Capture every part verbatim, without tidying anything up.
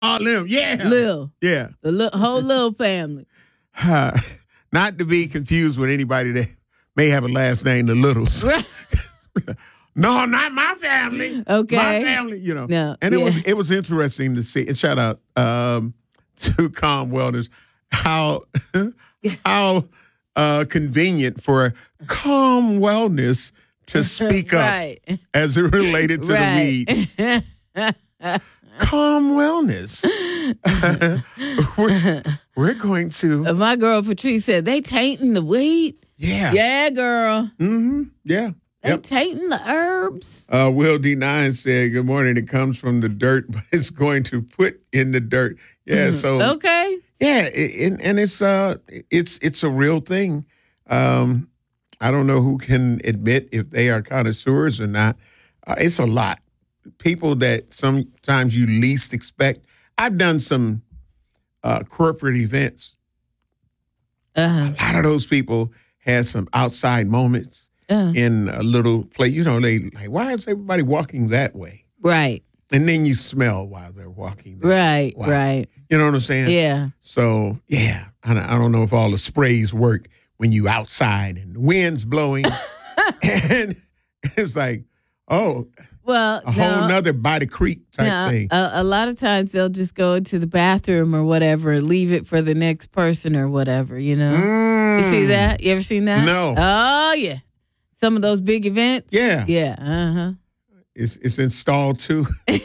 Oh, Lil, yeah. Lil. Yeah. The li- whole Lil family. Uh, not to be confused with anybody that may have a last name, the Littles. No, not my family. Okay. My family, you know. No, and it yeah. was it was interesting to see, and shout out um, to Calm Wellness, how how uh, convenient for Calm Wellness to speak up right. as it related to right. the weed. Calm Wellness. we're, we're going to. Uh, My girl Patrice said, they tainting the weed? Yeah. Yeah, girl. Mm-hmm. Yeah. They Yep. tainting the herbs. Uh, Will D nine said, good morning. It comes from the dirt, but it's going to put in the dirt. Yeah, so. Okay. Yeah, it, and, and it's uh, it's it's a real thing. Um, I don't know who can admit if they are connoisseurs or not. Uh, it's a lot. People that sometimes you least expect. I've done some uh, corporate events. Uh-huh. A lot of those people had some outside moments Uh-huh. in a little place. You know, they like, why is everybody walking that way? Right. And then you smell while they're walking. That Right. way. Right. You know what I'm saying? Yeah. So, yeah, I don't, I don't know if all the sprays work when you outside and the wind's blowing. And it's like, oh, Well, a whole no, nother by the creek type no, thing. A, a lot of times they'll just go into the bathroom or whatever, leave it for the next person or whatever, you know? Mm. You see that? You ever seen that? No. Oh, yeah. Some of those big events? Yeah. Yeah. Uh-huh. It's it's installed too.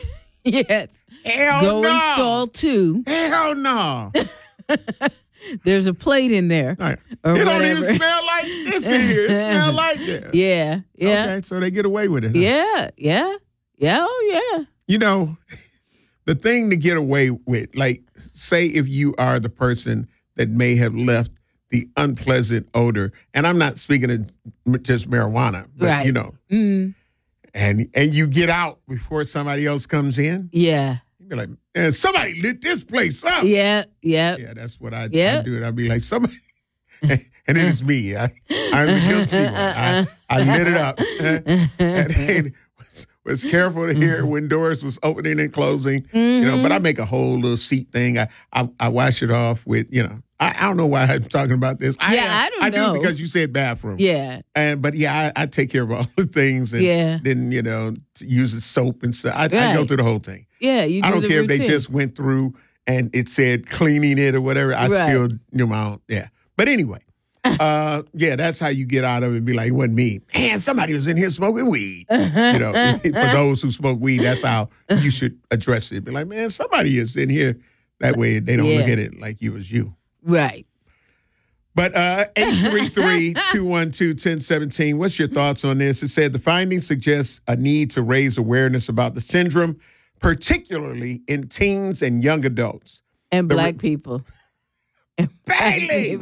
Yes. Hell Go no. install two. Hell no. There's a plate in there. Right. Or It don't whatever. even smell like this in here. It smell like that. Yeah. Yeah. Okay, so they get away with it. Huh? Yeah. Yeah. Yeah. Oh, yeah. You know, the thing to get away with, like, say if you are the person that may have left the unpleasant odor, and I'm not speaking of just marijuana, but, Right. you know, Mm. and and you get out before somebody else comes in, Yeah. you be like, man, somebody lit this place up. Yeah. Yeah. Yeah, that's what I, Yeah. I do. I'd be like, somebody, and it is me. I, I'm the guilty one. I, I lit it up. And then was, was careful to hear when doors was opening and closing, Mm-hmm. you know, but I make a whole little seat thing. I, I, I wash it off with, you know, I, I don't know why I'm talking about this. I, Yeah, I don't I know. do because you said bathroom. Yeah. And but yeah, I, I take care of all the things and Yeah. then, you know, use the soap and stuff. I, I go Right. through the whole thing. Yeah. You do I don't the care if they routine. just went through and it said cleaning it or whatever. I Right. still knew my own. Yeah. But anyway, uh, yeah, that's how you get out of it and be like, it wasn't me. Man, somebody was in here smoking weed. You know, for those who smoke weed, that's how you should address it. Be like, man, somebody is in here. That way they don't look Yeah. at it like you was you. Right. But uh, eight three three, two one two, one zero one seven, what's your thoughts on this? It said the findings suggest a need to raise awareness about the syndrome, particularly in teens and young adults. And The black re- people. Bailey!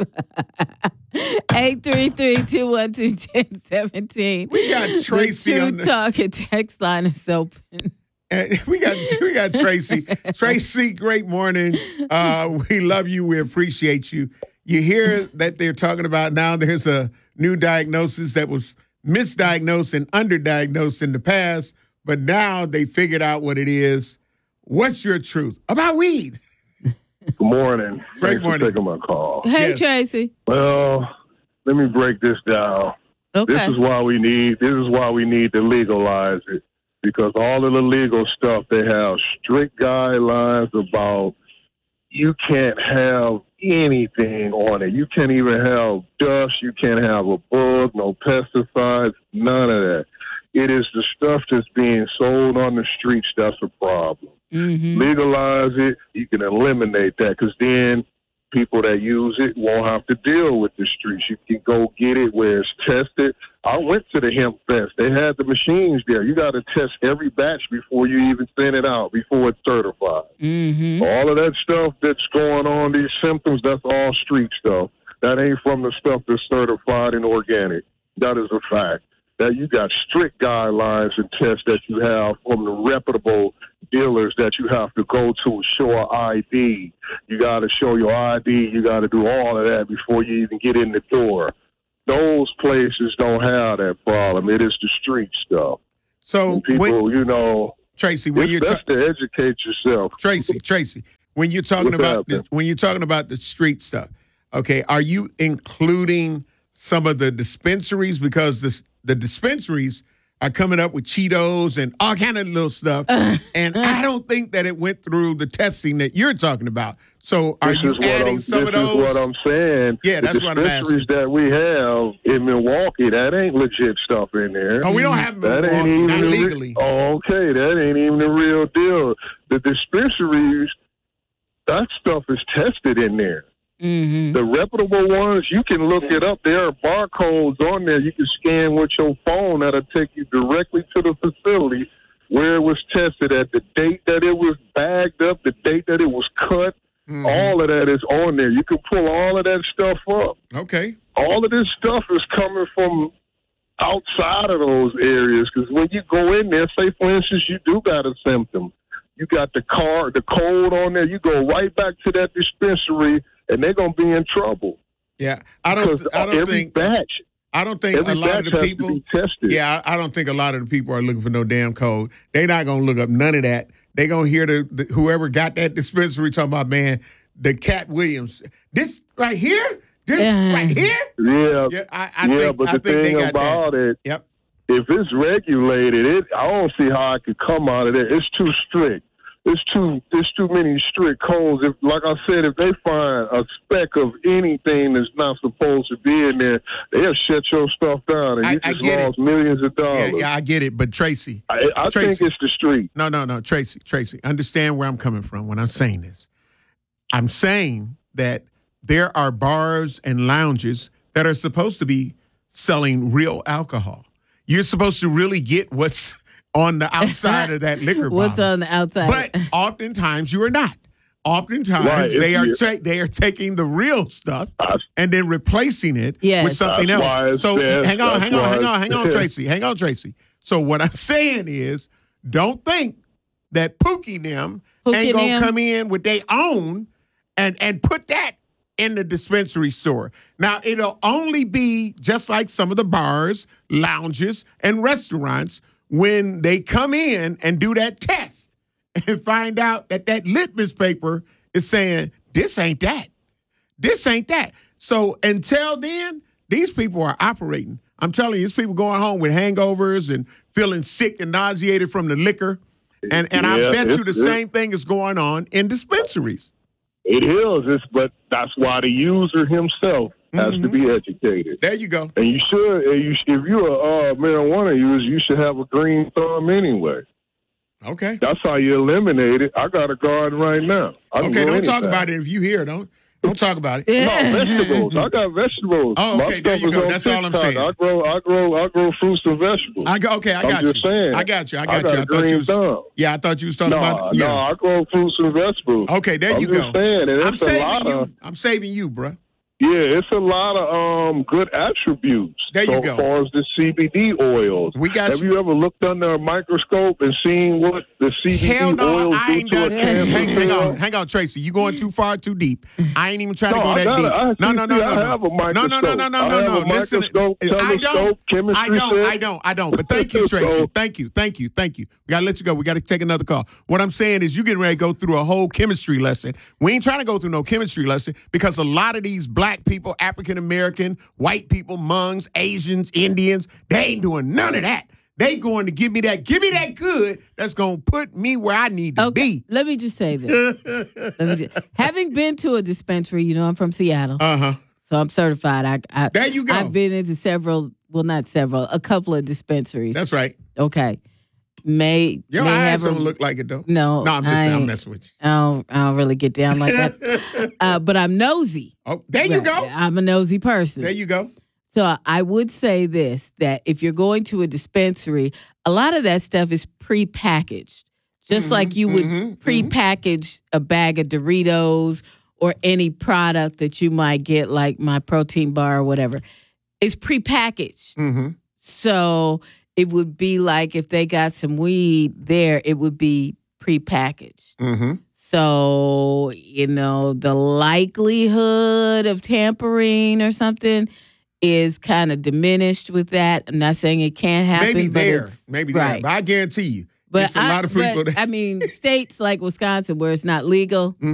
eight three three, two one two, one zero one seven. We got Tracy the on True the- Talk and text line is open. And we got we got Tracy. Tracy, great morning. Uh, we love you. We appreciate you. You hear that they're talking about now there's a new diagnosis that was misdiagnosed and underdiagnosed in the past, but now they figured out what it is. What's your truth about weed? Good morning. Great Thanks morning. for taking my call. Hey, Yes. Tracy. Well, let me break this down. Okay. This is why we need this is why we need to legalize it. Because all of the legal stuff, they have strict guidelines about you can't have anything on it. You can't even have dust. You can't have a bug, no pesticides, none of that. It is the stuff that's being sold on the streets that's a problem. Mm-hmm. Legalize it, you can eliminate that because then people that use it won't have to deal with the streets. You can go get it where it's tested. I went to the Hemp Fest. They had the machines there. You got to test every batch before you even send it out, before it's certified. Mm-hmm. All of that stuff that's going on, these symptoms, that's all street stuff. That ain't from the stuff that's certified and organic. That is a fact. That you got strict guidelines and tests that you have from the reputable dealers that you have to go to show an I D. You got to show your I D. You got to do all of that before you even get in the door. Those places don't have that problem. It is the street stuff. So People, wait, you know, Tracy, when it's you're best ta- to educate yourself. Tracy, Tracy, when you're talking What's about the, happening? when you're talking about the street stuff, okay, are you including some of the dispensaries because the the dispensaries are coming up with Cheetos and all kind of little stuff, and I don't think that it went through the testing that you're talking about. So, are This you is what adding I'm, some this of those? is what I'm saying. Yeah, that's the what I'm asking. dispensaries that we have in Milwaukee, that ain't legit stuff in there. Oh, we don't have that Milwaukee, ain't even not the re- legally. oh, okay, that ain't even the real deal. The dispensaries, that stuff is tested in there. Mm-hmm. The reputable ones, you can look it up. There are barcodes on there you can scan with your phone that'll take you directly to the facility where it was tested at, the date that it was bagged up, the date that it was cut. Mm-hmm. All of that is on there. You can pull all of that stuff up. Okay. All of this stuff is coming from outside of those areas because when you go in there, say, for instance, you do got a symptom. You got the card, the code on there. You go right back to that dispensary, and they're gonna be in trouble. Yeah, I don't. Because I don't every think. batch, I don't think every a lot batch of the has people. to be tested. Yeah, I I don't think a lot of the people are looking for no damn code. They're not gonna look up none of that. They're gonna hear the, the whoever got that dispensary talking about, man, the Cat Williams. This right here. This Yeah. right here. Yeah, Yeah, I, I yeah. think. But I the think they thing got about that. it, Yep. if it's regulated, it I don't see how I could come out of there. It's too strict. It's too there's too many strict codes. If, like I said, if they find a speck of anything that's not supposed to be in there, they'll shut your stuff down, and I- you I just get it. lost millions of dollars. Yeah, yeah, I get it. But Tracy, I, I Tracy. think it's the street. No, no, no, Tracy, Tracy. Understand where I'm coming from when I'm saying this. I'm saying that there are bars and lounges that are supposed to be selling real alcohol. You're supposed to really get what's on the outside of that liquor bottle. What's on the outside? But oftentimes you are not. Oftentimes Right, they if are you- ta- they are taking the real stuff I- and then replacing it Yes. with something That's why else. it's So best. hang on, That's hang on, why hang on, it's hang on, best. Tracy. Hang on, Tracy. So what I'm saying is, don't think that Pookie them Pookie ain't gonna them. come in with their own and and put that in the dispensary store. Now it'll only be just like some of the bars, lounges, and restaurants when they come in and do that test and find out that that litmus paper is saying this ain't that. This ain't that. So until then, these people are operating. I'm telling you, these people going home with hangovers and feeling sick and nauseated from the liquor. And and I Yeah, bet you the it's- it's- same thing is going on in dispensaries. It is, it's, but that's why the user himself has Mm-hmm. to be educated. There you go. And you should, and you, if you're a uh, marijuana user, you should have a green thumb anyway. Okay. That's how you eliminate it. I got a garden right now. I can Okay, grow don't talk anything. about it if you here. Don't don't talk about it. No, vegetables. I got vegetables. Oh, My okay, there stuff you is go. on That's all I'm TikTok. saying. I grow, I grow, I grow fruits and vegetables. I got okay, I I'm got just you. saying. I got you. I I got got you. a I thought green you was thumb. Yeah, I thought you was talking no, about no, yeah. I grow fruits and vegetables. Okay, there I'm you just go. saying, and I'm it's a lot saving you. of, I'm saving you, bruh. yeah, it's a lot of um good attributes. There you so go. far as the C B D oils. We got Have you. you ever looked under a microscope and seen what the C B D Hell no, oils I do ain't to a done. cancer Hang, hang cell? on, hang on, Tracy. You going too far, too deep. I ain't even trying No, to go I that got it. deep. I- no, see, no, no, see, no, I no. have a No, no, no, no, no, microscope. no, I have no. a Listen, microscope, I don't. telescope, chemistry I don't. set. I don't. I don't. But thank you, Tracy. So- Thank you. Thank you. Thank you. We gotta let you go. We gotta take another call. What I'm saying is, you getting ready to go through a whole chemistry lesson. We ain't trying to go through no chemistry lesson because a lot of these black people, African American, white people, Hmongs, Asians, Indians, they ain't doing none of that. They going to give me that, give me that good that's going to put me where I need to Okay, be. let me just say this. Let me just, having been to a dispensary, you know, I'm from Seattle, Uh-huh. so I'm certified. I, I There you go. I've been into several, well, not several, a couple of dispensaries. That's right. Okay. May Your may eyes have a- don't look like it, though. No, No, I'm just I saying, I'm ain't- messing with you. I don't, I don't really get down like that. uh, but I'm nosy. Oh, there you Right. go. I'm a nosy person. There you go. So I would say this, that if you're going to a dispensary, a lot of that stuff is prepackaged. Just like you would mhm, prepackage a bag of Doritos or any product that you might get, like my protein bar or whatever. It's prepackaged. Mm-hmm. So it would be like if they got some weed there, it would be prepackaged. Mm-hmm. So, you know, the likelihood of tampering or something is kind of diminished with that. I'm not saying it can't happen. Maybe but there. it's- Maybe there. right. But I guarantee you, But It's a I, lot of people but, that- I mean, states like Wisconsin where it's not legal,